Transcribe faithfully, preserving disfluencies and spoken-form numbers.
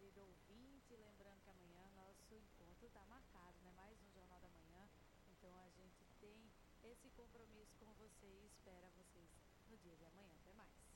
querido ouvinte. Lembrando que amanhã nosso encontro está marcado, né? Mais um Jornal da Manhã. Então a gente tem esse compromisso com vocês e espera vocês no dia de amanhã. Até mais.